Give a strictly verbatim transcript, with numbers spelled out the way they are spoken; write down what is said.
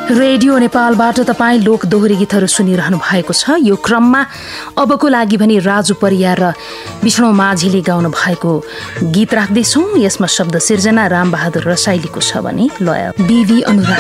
Radio नेपालबाट तपाईँ लोक दोहोरी गीतहरू सुनिरहनु भएको छ। यो क्रममा अबको लागि भने राजु परियार र विष्णु माझीले गाउनु भएको गीत राख्दैछौँ। यसमा शब्द सिर्जना रामबहादुर रसाइलीको छ भने लय बिबी अनुराग।